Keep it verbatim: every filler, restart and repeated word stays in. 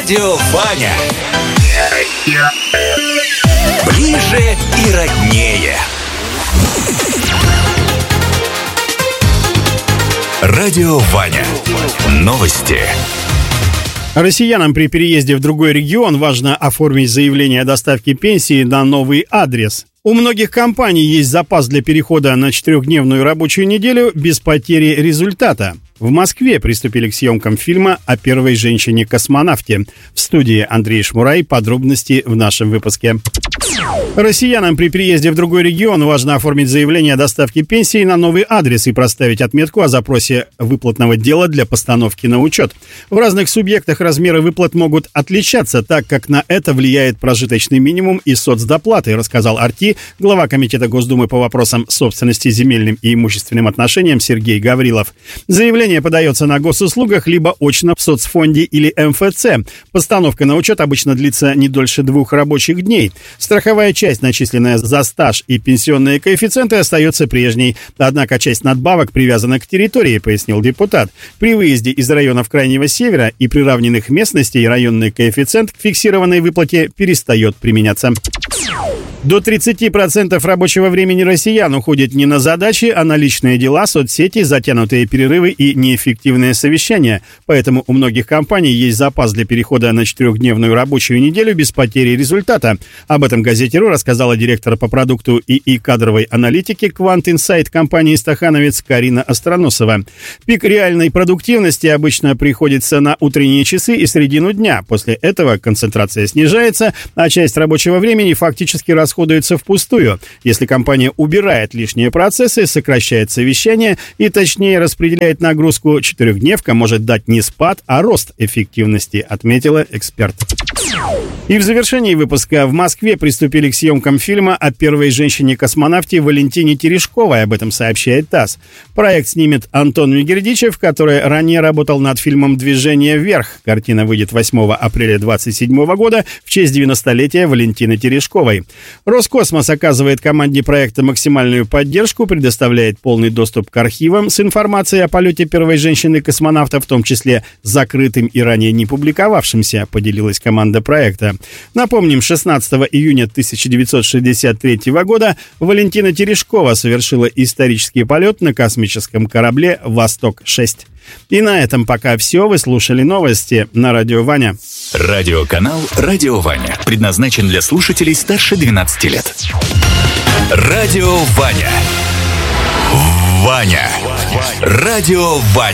Радио Ваня. Ближе и роднее. Радио Ваня. Новости. Россиянам при переезде в другой регион важно оформить заявление о доставке пенсии на новый адрес. У многих компаний есть запас для перехода на четырехдневную рабочую неделю без потери результата. В Москве приступили к съемкам фильма о первой женщине-космонавте. В студии Андрей Шмурай. Подробности в нашем выпуске. Россиянам при переезде в другой регион важно оформить заявление о доставке пенсии на новый адрес и проставить отметку о запросе выплатного дела для постановки на учет. В разных субъектах размеры выплат могут отличаться, так как на это влияет прожиточный минимум и соцдоплаты, рассказал Арти, глава Комитета Госдумы по вопросам собственности, земельным и имущественным отношениям Сергей Гаврилов. Заявление подается на госуслугах либо очно в соцфонде или эм эф цэ. Постановка на учет обычно длится не дольше двух рабочих дней. Страховая часть, начисленная за стаж, и пенсионные коэффициенты остается прежней. Однако часть надбавок привязана к территории, пояснил депутат. При выезде из районов Крайнего Севера и приравненных местностей районный коэффициент к фиксированной выплате перестает применяться. До тридцати процентов рабочего времени россиян уходит не на задачи, а на личные дела, соцсети, затянутые перерывы и неэффективные совещания. Поэтому у многих компаний есть запас для перехода на четырехдневную рабочую неделю без потери результата. Об этом газете.ру рассказала директор по продукту ИИ кадровой аналитики Quant Insight компании «Стахановец» Карина Остроносова. Пик реальной продуктивности обычно приходится на утренние часы и середину дня. После этого концентрация снижается, а часть рабочего времени фактически расходуется впустую. Если компания убирает лишние процессы, сокращает совещания и точнее распределяет нагрузку, четырехдневка может дать не спад, а рост эффективности, отметила эксперт. И в завершении выпуска: в Москве приступили к съемкам фильма о первой женщине-космонавте Валентине Терешковой, об этом сообщает ТАСС. Проект снимет Антон Мегердичев, который ранее работал над фильмом «Движение вверх». Картина выйдет восьмого апреля двадцать седьмого года в честь девяностолетия Валентины Терешковой. Роскосмос оказывает команде проекта максимальную поддержку, предоставляет полный доступ к архивам с информацией о полете первой женщины-космонавта, в том числе закрытым и ранее не публиковавшимся, поделилась команда проекта. Напомним, шестнадцатого июня тысяча девятьсот шестьдесят третьего года Валентина Терешкова совершила исторический полет на космическом корабле «Восток-шесть». И на этом пока все. Вы слушали новости на Радио Ваня. Радиоканал «Радио Ваня» предназначен для слушателей старше двенадцати лет. Радио Ваня. Ваня. Радио Ваня.